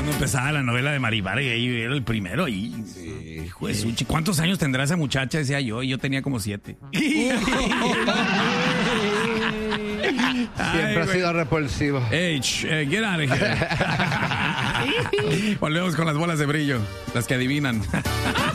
Cuando empezaba la novela de Maribara, y ahí era el primero. Y, hijo de Suchi, ¿cuántos años tendrá esa muchacha? Decía yo, y yo tenía como 7. Siempre ha sido repulsivo. Get out of here. Volvemos con las bolas de brillo, las que adivinan.